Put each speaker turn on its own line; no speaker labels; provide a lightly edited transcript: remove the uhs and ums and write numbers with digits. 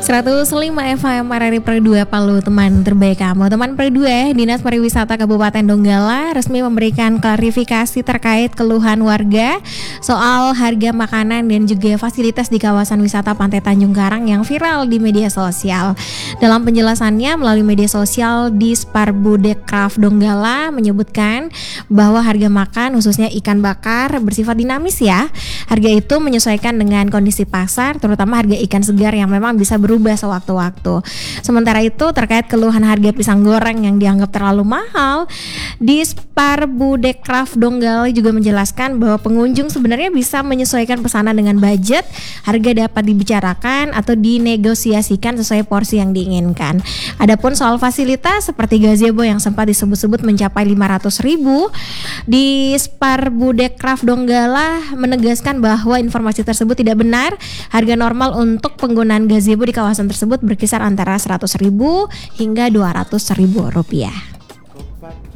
105 FM RRI Per 2 Palu, teman terbaik kamu. Teman Per 2, Dinas Pariwisata Kabupaten Donggala resmi memberikan klarifikasi terkait keluhan warga soal harga makanan dan juga fasilitas di kawasan wisata Pantai Tanjung Karang yang viral di media sosial. Dalam penjelasannya melalui media sosial, Disparbudekraf Donggala menyebutkan bahwa harga makan khususnya ikan bakar bersifat dinamis ya. Harga itu menyesuaikan dengan kondisi pasar, terutama harga ikan segar yang memang bisa berubah sewaktu-waktu. Sementara itu terkait keluhan harga pisang goreng yang dianggap terlalu mahal, Disparbudekraf Donggala juga menjelaskan bahwa pengunjung sebenarnya bisa menyesuaikan pesanan dengan budget, harga dapat dibicarakan atau dinegosiasikan sesuai porsi yang diinginkan. Adapun soal fasilitas seperti gazebo yang sempat disebut-sebut mencapai 500.000, Disparbudekraf Donggala menegaskan bahwa informasi tersebut tidak benar. Harga normal untuk penggunaan gazebo di kawasan tersebut berkisar antara 100.000 hingga 200.000 rupiah.